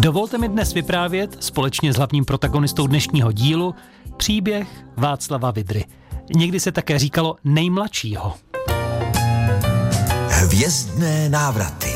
Dovolte mi dnes vyprávět společně s hlavním protagonistou dnešního dílu příběh Václava Vydry. Někdy se také říkalo nejmladšího. Hvězdné návraty.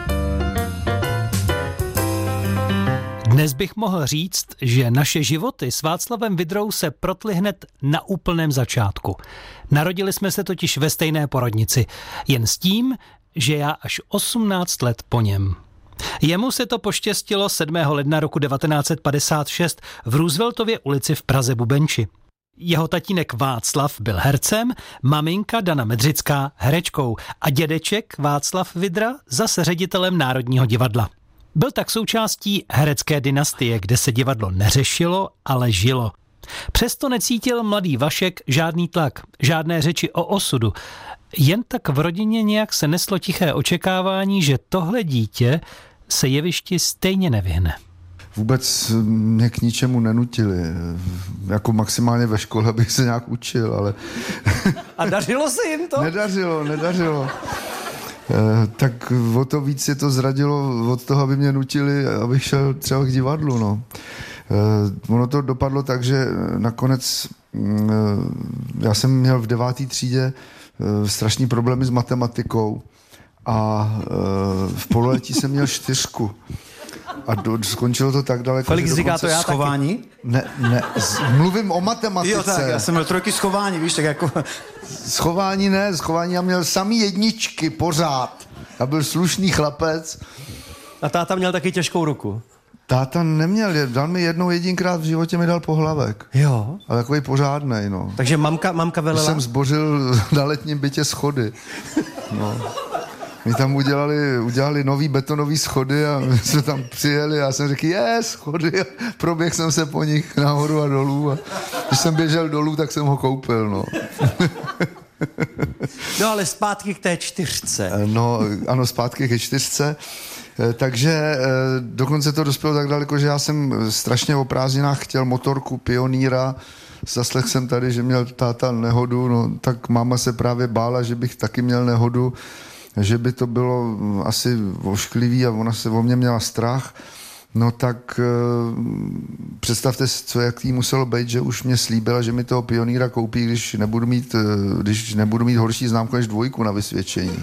Dnes bych mohl říct, že naše životy s Václavem Vydrou se protly hned na úplném začátku. Narodili jsme se totiž ve stejné porodnici, jen s tím, že já až 18 let po něm. Jemu se to poštěstilo 7. ledna roku 1956 v Rooseveltově ulici v Praze Bubenči. Jeho tatínek Václav byl hercem, maminka Dana Medřická herečkou a dědeček Václav Vydra zase ředitelem Národního divadla. Byl tak součástí herecké dynastie, kde se divadlo neřešilo, ale žilo. Přesto necítil mladý Vašek žádný tlak, žádné řeči o osudu. Jen tak v rodině nějak se neslo tiché očekávání, že tohle dítě se jevišti stejně nevyhne. Vůbec mě k ničemu nenutili. Jako maximálně ve škole bych se nějak učil, ale... A dařilo se jim to? Nedařilo. Tak o to víc je to zradilo od toho, aby mě nutili, abych šel třeba k divadlu, no. Ono to dopadlo tak, že nakonec já jsem měl v 9. třídě strašný problémy s matematikou a v pololetí jsem měl 4. A skončilo to tak daleko, kolik říká to já schování? Ne, mluvím o matematice. Jo, tak, já jsem měl 3 schování, víš, tak jako... Schování já měl samý 1 pořád. Já byl slušný chlapec. A táta měl taky těžkou ruku. Táta neměl, dal mi jedinkrát v životě mi dal pohlavek. Jo. Ale takový pořádnej, no. Takže mamka velela? Když jsem zbořil na letním bytě schody. No. My tam udělali nový betonový schody a my jsme tam přijeli a já jsem řekl, schody. A proběhl jsem se po nich nahoru a dolů a když jsem běžel dolů, tak jsem ho koupil, no. No ale zpátky k té 4. No, ano, zpátky ke 4. Takže dokonce to dospělo tak daleko, že já jsem strašně o prázdninách chtěl motorku Pionýra. Zaslechl jsem tady, že měl táta nehodu, no tak máma se právě bála, že bych taky měl nehodu, že by to bylo asi ošklivý a ona se o mě měla strach. No tak představte si, jak jí muselo být, že už mě slíbila, že mi toho Pionýra koupí, když nebudu mít horší známku než 2 na vysvědčení.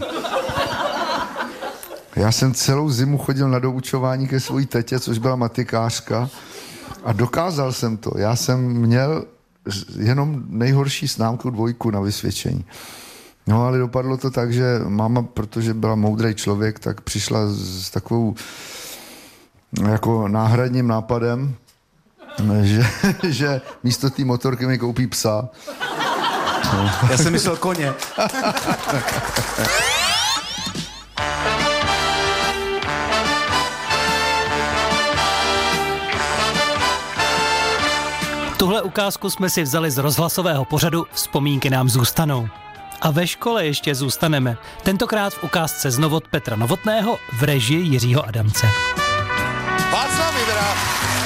Já jsem celou zimu chodil na doučování ke svojí tetě, což byla matikářka a dokázal jsem to. Já jsem měl jenom nejhorší známku 2 na vysvědčení. No ale dopadlo to tak, že máma, protože byla moudrý člověk, tak přišla s takovou jako náhradním nápadem, že místo té motorky mi koupí psa. No. Já jsem myslel koně. Tuhle ukázku jsme si vzali z rozhlasového pořadu Vzpomínky nám zůstanou. A ve škole ještě zůstaneme. Tentokrát v ukázce znova od Petra Novotného v režii Jiřího Adamce. Václav Vydra.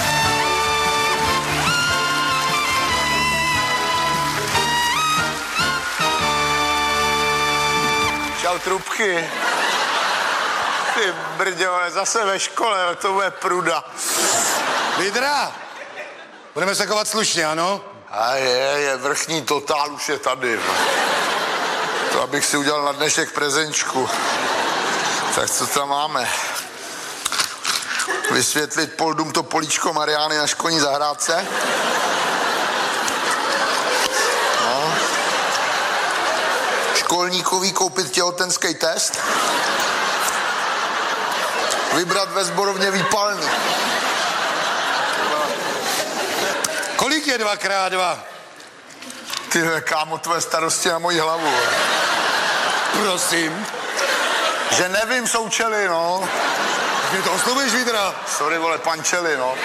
Čau, trubky. Ty brďo, zase ve škole, to bude pruda. Vydra. Budeme se chovat slušně, ano? A je, vrchní totál už je tady. To abych si udělal na dnešek prezenčku. Tak co tam máme? Vysvětlit Poldum to políčko Mariány na školní zahrádce. No. Školníkovi koupit těhotenský test. Vybrat ve sborovně výpalný. Kolik je 2x2? Tyhle, kámo, tvoje starosti na moji hlavu. Prosím? Že nevím, součely, no. Mě to oslovuješ, Vydra? Sorry, vole, pančely, no.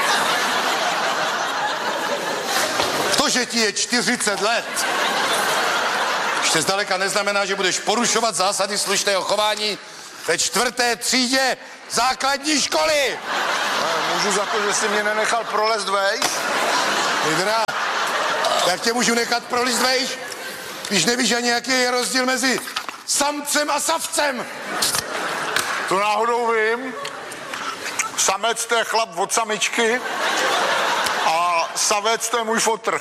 To, že ti je 40 let, ještě zdaleka neznamená, že budeš porušovat zásady slušného chování ve 4. třídě základní školy. Můžu za to, že jsi mě nenechal prolést vejš? Vydra, jak tě můžu nechat prolízt vejš, když nevíš ani, jaký je rozdíl mezi samcem a savcem? To náhodou vím. Samec to je chlap od samičky a savec to je můj fotr.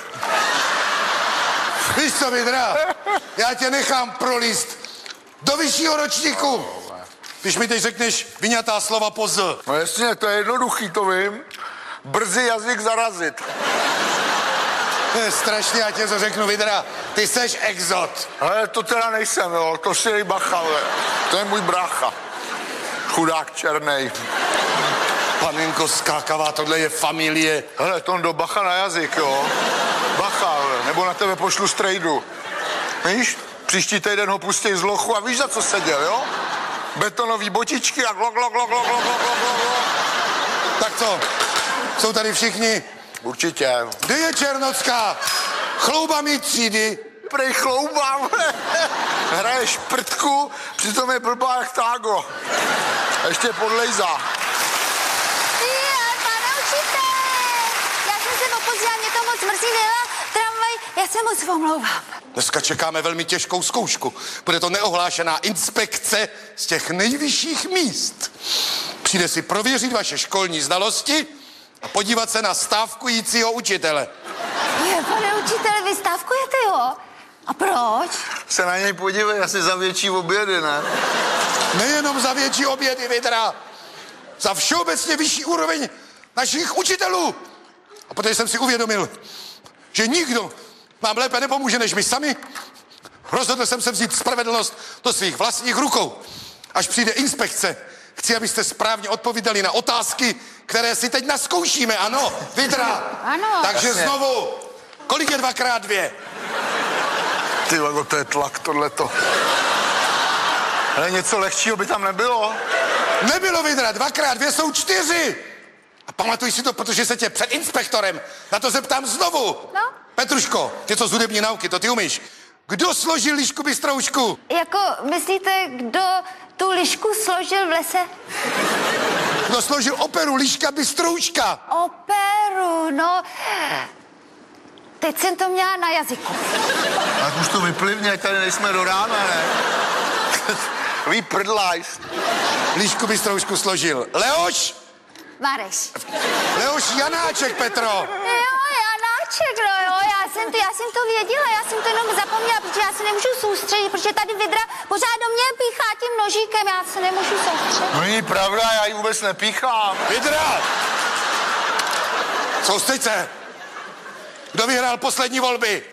Víš co, Vidra? Já tě nechám prolíst do vyššího ročníku. Když mi teď řekneš vyňatá slova po Z. No jasně, to je jednoduchý, to vím. Brzy jazyk zarazit. To je strašně, já tě to řeknu, Vidra. Ty seš exot. Ale to teda nejsem, jo, to si dej bacha, ale to je můj brácha. Chudák černej. Panenko skákavá, tohle je familie. Hele, Tondo, bacha na jazyk, jo. Bacha, ale, nebo na tebe pošlu strejdu. Víš? Příští týden ho pustí z lochu a víš, za co seděl, jo? Betonový botičky a glok. Tak co? Jsou tady všichni? Určitě. Kde je Černocká? Chlouba mý třídy. Prej chloubám. Hraje šprtku, přitom je blbá jak tágo. A ještě podlejzá. Pane učiteli, já jsem se opozdila, mě to moc mrzí, nejela tramvaj, já se moc omlouvám. Dneska čekáme velmi těžkou zkoušku. Bude to neohlášená inspekce z těch nejvyšších míst. Přijde si prověřit vaše školní znalosti a podívat se na stávkujícího učitele. Pane učiteli, vy stávkujete, jo? A proč? Se na něj podívej, asi za větší obědy, ne? Nejenom za větší obědy, Vidra. Za všeobecně vyšší úroveň našich učitelů. A protože jsem si uvědomil, že nikdo nám lépe nepomůže než my sami, rozhodl jsem se vzít spravedlnost do svých vlastních rukou. Až přijde inspekce, chci, abyste správně odpovídali na otázky, které si teď naskoušíme, ano, Vidra? Ano. Takže Jasně. znovu, kolik je 2x2? Ty logo, to je tlak, tohleto. Ale něco lehčího by tam nebylo. Nebylo, Vidra, 2x2 jsou 4. A pamatuj si to, protože se tě před inspektorem na to zeptám znovu. No? Petruško, něco z hudební nauky, to ty umíš. Kdo složil lišku bystroušku? Jako, myslíte, kdo tu lišku složil v lese? Kdo složil operu Liška bystrouška? Operu, no. Teď jsem to měla na jazyku. Tak už to vyplivně, ať tady nejsme do rána, ne? Vy prdlajs. Lišku bystroušku složil Leoš? Mareš. Leoš Janáček, Petro. Jo, Janáček, no jo, já jsem to věděla, já jsem to jenom zapomněla, protože já se nemůžu soustředit, protože tady Vidra pořád do mě píchá tím nožíkem, já se nemůžu soustředit. No není pravda, já ji vůbec nepíchám. Vidra! Soustřeď se. Kdo vyhrál poslední volby?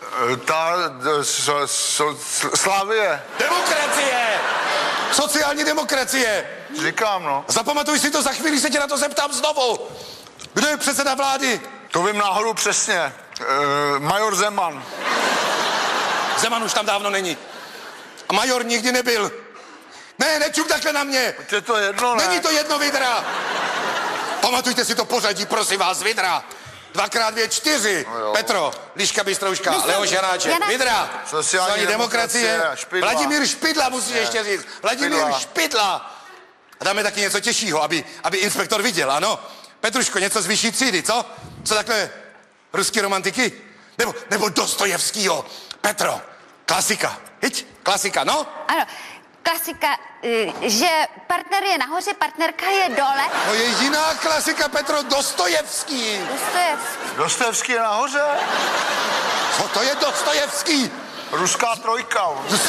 Slávie. Demokracie! Sociální demokracie! Říkám, no. Zapamatuj si to, za chvíli se tě na to zeptám znovu. Kdo je předseda vlády? To vím náhodou přesně. Major Zeman. Zeman už tam dávno není. A major nikdy nebyl. Ne, nečuk takhle na mě. Je to jedno, ne? Není to jedno, Vidra. Pamatujte si to pořadí, prosím vás, Vidra. 2x2 4. No Petro, Liška bystrouška, Leoš Janáček, Vidra. Sociální demokracie, Špidla. Vladimír Špidla, musíš ještě říct. Vladimír Špidla. A dáme taky něco těžšího, aby inspektor viděl, ano? Petruško, něco z vyšší třídy, co? Co takhle ruský romantiky? Nebo Dostojevskýho? Petro, klasika, hiď? Klasika, no? Ano, klasika, že partner je nahoře, partnerka je dole. No je jiná klasika, Petro, Dostojevský. Dostojevský je nahoře? Co to je Dostojevský? Ruská trojka.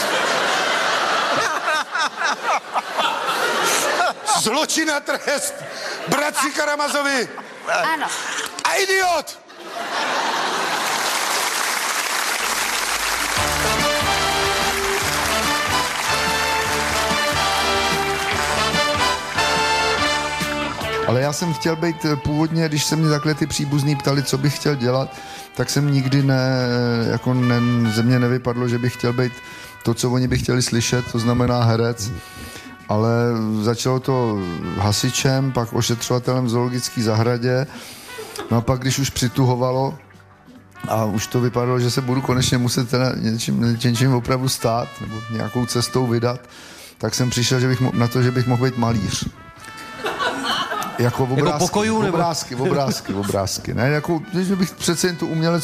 Zločin a trest. Bratři Karamazovi. Ano. A idiot. Ale já jsem chtěl být původně, když se mě takhle ty příbuzní ptali, co bych chtěl dělat, tak jsem nikdy ze mě nevypadlo, že bych chtěl být to, co oni by chtěli slyšet, to znamená herec. Ale začalo to hasičem, pak ošetřovatelem v zoologické zahradě. No a pak, když už přituhovalo a už to vypadalo, že se budu konečně muset teda něčím opravdu stát nebo nějakou cestou vydat, tak jsem přišel na to, že bych mohl být malíř. Jako obrázky, pokojů, nebo? obrázky. Ne, jako, že bych přece jen tu uměleckou